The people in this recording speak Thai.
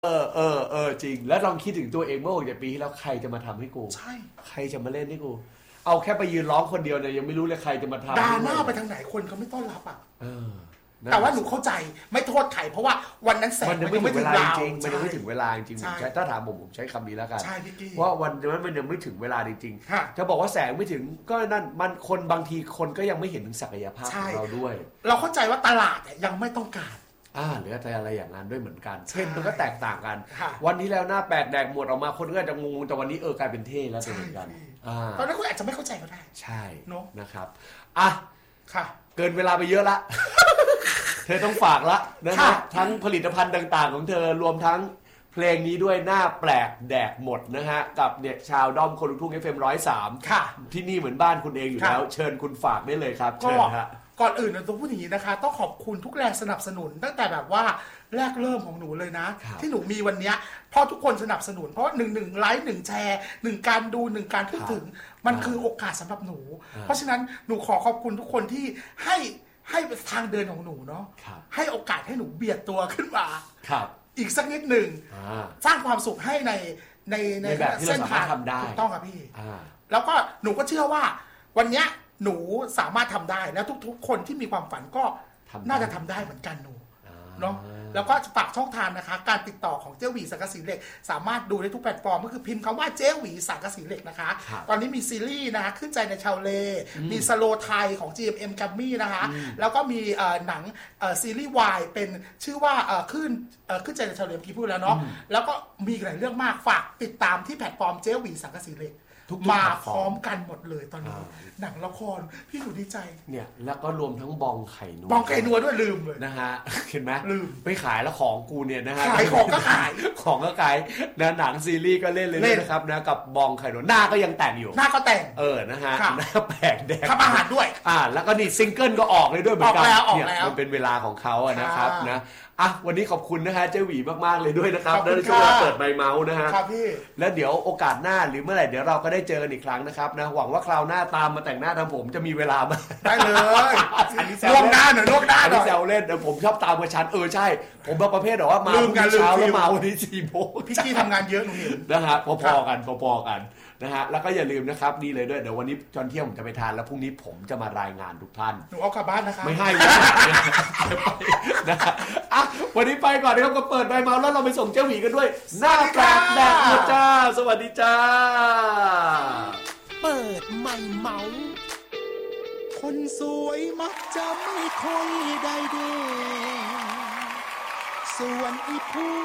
จริงแล้วลองคิดถึงตัวเองเมื่อ6 ปีที่แล้วใครจะมาทำให้กูใช่ใครจะมาเล่นให้กูเอาแค่ไปยืนร้องคนเดียวเนี่ยยังไม่รู้เลยใครจะมาทำด่าหน้าไปทางไหนคนเขาไม่ต้อนรับอ่ะแต่ว่าหนูเข้าใจไม่โทษใครเพราะว่าวันนั้นแสงมันยังไม่ถึงเวลาจริงมันยังไม่ถึงเวลาจริงถ้าถามผมใช้คำนี้แล้วกันว่าวันนั้นมันยังไม่ถึงเวลาจริงๆจะบอกว่าแสงไม่ถึงก็นั่นมันคนบางทีคนก็ยังไม่เห็นถึงศักยภาพของเราด้วยเราเข้าใจว่าตลาดยังไม่ต้องการหรืออะไรอย่างนั้นด้วยเหมือนกันเช่นมันก็แตกต่างกันวันนี้แล้วหน้าแปลกแดกหมดออกมาคนก็อาจจะงงแต่วันนี้กลายเป็นเท่แล้วเหมือนกันตอนนั้นคุณอาจจะไม่เข้าใจก็ได้ใช่นะครับค่ะเกินเวลาไปเยอะละเธอต้องฝากละนะฮะทั้งผลิตภัณฑ์ต่างๆของเธอรวมทั้งเพลงนี้ด้วยหน้าแปลกแดกหมดนะฮะกับเนี่ยชาวด้อมคนลุกทุ่ง FM 103 ค่ะที่นี่เหมือนบ้านคุณเองอยู่แล้วเชิญคุณฝากได้เลยครับเชิญฮะก่อนอื่นต้องพูดอย่างนี้นะคะต้องขอบคุณทุกแรงสนับสนุนตั้งแต่แบบว่าแรกเริ่มของหนูเลยนะที่หนูมีวันนี้เพราะทุกคนสนับสนุนเพราะ1ไลค์1แชร์1การดู1การพูดถึงมันคือโอกาสสำหรับหนูเพราะฉะนั้นหนูขอขอบคุณทุกคนที่ให้ทางเดินของหนูเนาะให้โอกาสให้หนูเบียดตัวขึ้นมาอีกสักนิดหนึ่งสร้างความสุขให้ในแบบที่เราสามารถทำได้ถูกต้องครับพี่แล้วก็หนูก็เชื่อว่าวันนี้หนูสามารถทำได้แล้วทุกๆคนที่มีความฝันก็น่าจะทำได้เหมือนกันหนูเนาะแล้วก็ฝากช่องทางนะคะการติดต่อของเจ๊หวีสังกะสีเหล็กสามารถดูได้ทุกแพลตฟอร์มก็คือพิมพ์คำว่าเจ๊หวีสังกะสีเหล็กนะคะตอนนี้มีซีรีส์นะคะขึ้นใจในชาวเลมีสโลไทยของ GMM Grammy นะคะแล้วก็มีหนังซีรีส์วายเป็นชื่อว่าขึ้นใจในชาวเลพี่พูดแล้วเนาะแล้วก็มีหลายเรื่องมากฝากติดตามที่แพลตฟอร์มเจ๊หวีสังกะสีเหล็กมาพร้อมกันหมดเลยตอนนี้หนังละครพี่หนูดีใจเนี่ยแล้วก็รวมทั้งบองไข่นัวด้วยลืมเลยนะฮะเห็นไหมไม่ขายแล้วของกูเนี่ยนะฮะขายของก็ขายของก็ขายนะหนังซีรีส์ก็เล่นเลยนะครับนะกับบองไข่นัวหน้าก็ยังแต่งอยู่หน้าก็แต่งนะฮะหน้าแปลกแดงทำอาหารด้วยแล้วก็นี่ซิงเกิลก็ออกเลยด้วยเหมือนกันเนี่ยมันเป็นเวลาของเขาอะนะครับนะวันนี้ขอบคุณนะฮะเจ้าหวีมากๆเลยด้วยนะครับในช่วงเปิดใบเมาส์นะฮะครับพี่แล้วเดี๋ยวโอกาสหน้าหรือเมื่อไหร่เดี๋ยวเราก็ได้เจอกันอีกครั้งนะครับนะหวังว่าคราวหน้าตามมาแต่งหน้าทำผมจะมีเวลามาได้เลยล่วงหน้าหน่อยแซวเล่นแต่ผมชอบตามกระชั้นใช่ผมเป็นประเภทแบบว่ามาเช้าแล้วมาวันนี้4 โมงพี่กี้ทำงานเยอะหนูเห็นนะฮะพอๆกันนะฮะแล้วก็อย่าลืมนะครับนี่เลยด้วยเดี๋ยววันนี้ตอนเที่ยงผมจะไปทานแล้วพรุ่งนี้ผมจะมารายงานทุกท่านหนูเอากลับบ้านนะคะไม่ให้นะวันนี้ไปก่อนนะครับก็เปิดใบเมาแล้วเราไปส่งเจ้าหวีกันด้วยหน้าแปลกแดกหมดจ้าสวัสดีจ้าเปิดใหม่เมาคนสวยมักจะไม่ค่อยได้ดูส่วนอีผู้